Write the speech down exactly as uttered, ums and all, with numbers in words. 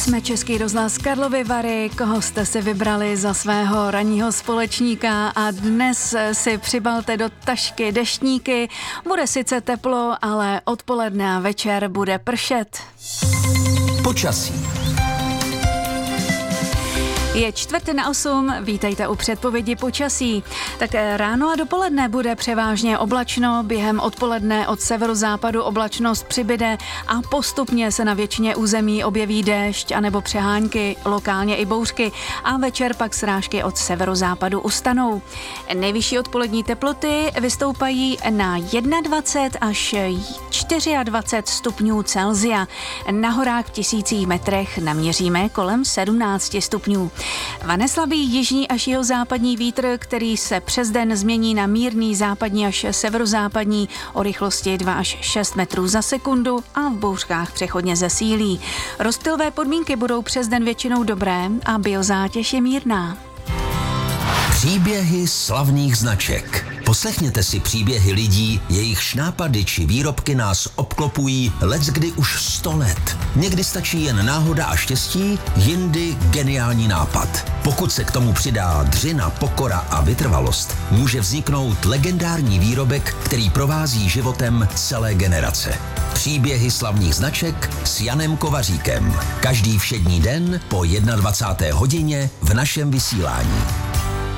Jsme Český rozhlas Karlovy Vary, koho jste si vybrali za svého ranního společníka a dnes si přibalte do tašky deštníky. Bude sice teplo, ale odpoledne a večer bude pršet. Počasí. Je čtvrt na osm, vítejte u předpovědi počasí. Tak ráno a dopoledne bude převážně oblačno, během odpoledne od severozápadu oblačnost přibyde a postupně se na většině území objeví déšť anebo přehánky, lokálně i bouřky a večer pak srážky od severozápadu ustanou. Nejvyšší odpolední teploty vystoupají na dvacet jedna až dvacet čtyři stupňů Celsia. Na horách v tisících metrech naměříme kolem sedmnáct stupňů. Vane slabý jižní až jihozápadní vítr, který se přes den změní na mírný západní až severozápadní o rychlosti dva až šest metrů za sekundu a v bouřkách přechodně zesílí. Rozptylové podmínky budou přes den většinou dobré a biozátěž je mírná. Příběhy slavných značek. Poslechněte si příběhy lidí, jejich nápady či výrobky nás obklopují leckdy už sto let. Někdy stačí jen náhoda a štěstí, jindy geniální nápad. Pokud se k tomu přidá dřina, pokora a vytrvalost, může vzniknout legendární výrobek, který provází životem celé generace. Příběhy slavných značek s Janem Kovaříkem. Každý všední den po dvacáté jedné hodině v našem vysílání.